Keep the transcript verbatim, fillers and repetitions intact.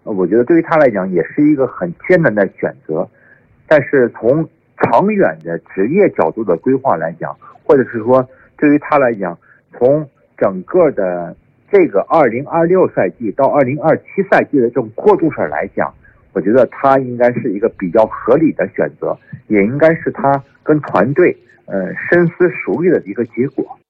我觉得对于他来讲也是一个很艰难的选择。但是从长远的职业角度的规划来讲，或者是说对于他来讲，从整个的这个二零二六赛季到二零二七赛季的这种过渡上来讲，我觉得他应该是一个比较合理的选择，也应该是他跟团队呃深思熟虑的一个结果。